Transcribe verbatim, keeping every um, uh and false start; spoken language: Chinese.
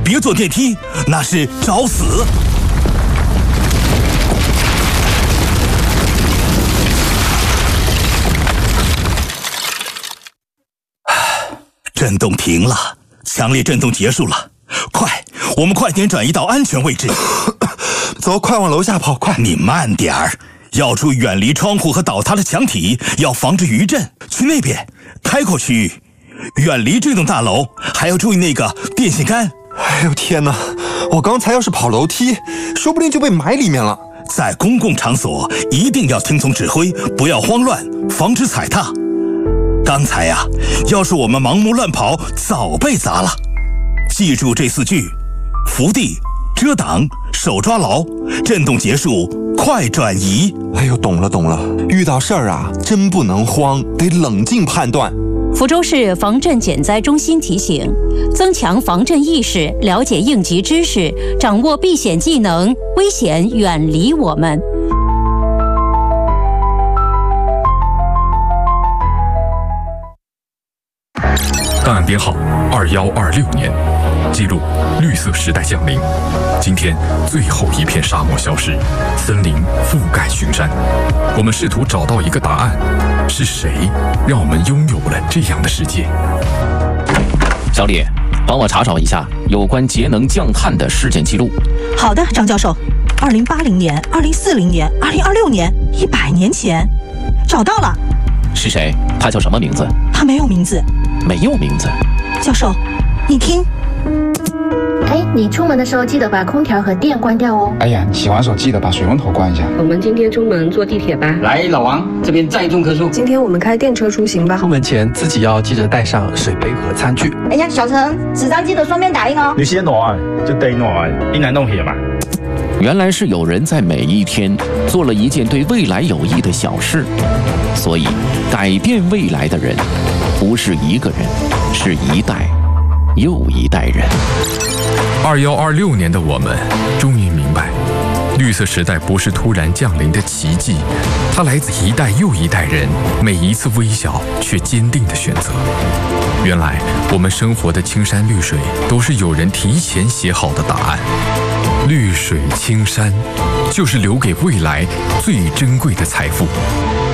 别坐电梯，那是找死。震动停了，强烈震动结束了，快，我们快点转移到安全位置。 走，快往楼下跑，快！ 你慢点儿，要注意远离窗户和倒塌的墙体，要防止余震。去那边，开阔区域，远离这栋大楼，还要注意那个电线杆。 哎呦天哪！我刚才要是跑楼梯，说不定就被埋里面了。 在公共场所一定要听从指挥，不要慌乱，防止踩踏。刚才呀、啊，要是我们盲目乱跑，早被砸了。记住这四句：伏地、遮挡、手抓牢，震动结束，快转移。 哎呦，懂了懂了，遇到事儿啊，真不能慌，得冷静判断。 福州市防震减灾中心提醒：增强防震意识，了解应急知识，掌握避险技能，危险远离我们。 档案编号二幺二六年，记录绿色时代降临。今天最后一片沙漠消失，森林覆盖群山。我们试图找到一个答案：是谁让我们拥有了这样的世界？ 小李，帮我查找一下有关节能降碳的事件记录。 好的，张教授。二零八零年、二零四零年、二零二六年，一百年前，找到了。 是谁？他叫什么名字？ 他没有名字。 没有名字。 教授，你听。 哎，你出门的时候记得把空调和电关掉哦。 哎呀，洗完手记得把水龙头关一下。 我们今天出门坐地铁吧。 来，老王，这边再种棵树。 今天我们开电车出行吧。 出门前自己要记得带上水杯和餐具。 哎呀，小陈，纸张记得双面打印哦。 你先拿，就得拿，你来弄些嘛。 原来是有人在每一天做了一件对未来有益的小事，所以改变未来的人不是一个人，是一代又一代人。 二幺二六年的我们终于明白，绿色时代不是突然降临的奇迹，它来自一代又一代人每一次微小却坚定的选择。原来我们生活的青山绿水都是有人提前写好的答案。绿水青山就是留给未来最珍贵的财富。